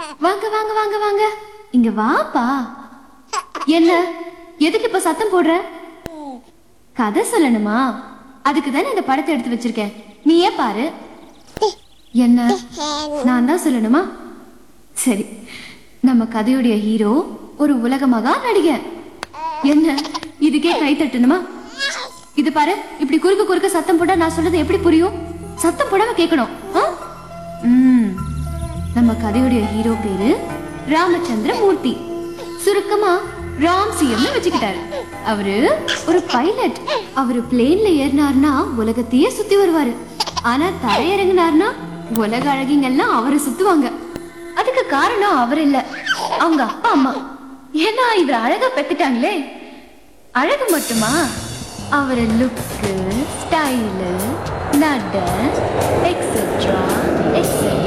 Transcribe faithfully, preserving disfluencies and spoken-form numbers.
வாங்க வாங்க வாங்க வாங்க இங்க வாப்பா. என்ன எதுக்கு இப்ப சத்தம் போடுற? கதை சொல்லணுமா? அதுக்கு தானே இந்த படத்தை எடுத்து வச்சிருக்கேன். நீயே பாரு. என்ன நான் தான் சொல்லணுமா? சரி, நம்ம கதையுடைய ஹீரோ ஒரு உலக மகா நடிகன். என்ன இதுக்கே கை தட்டணுமா? இது பாரு, இப்படி குறுக்க குறுக்க சத்தம் போட்டா நான் சொல்றது எப்படி புரியும்? சத்தம் போடாம கேட்கணும். ம் நம்ம கதையுடைய ஹீரோ பேரு ராமச்சந்திர மூர்த்தி. சுருக்கமா ராம் சிஎம்னு வச்சுக்கிட்டாரு. அவரு ஒரு பைலட். அவரு பிளேன்ல ஏறினார்னா உலகத்தையே சுத்தி வருவாரு. ஆனா தரையிறங்கினார்னா உலக அழகிங்கெல்லாம் அவரை சுத்துவாங்க. அதுக்கு காரணம் அவர் இல்ல, அவங்க அப்பா அம்மா. ஏன்னா இவர் அழகா பெத்துட்டாங்களே. அழகு மட்டுமா, அவர் லுக்கு, ஸ்டைலு, நட எக்ஸெட்ரா எக்ஸெட்ரா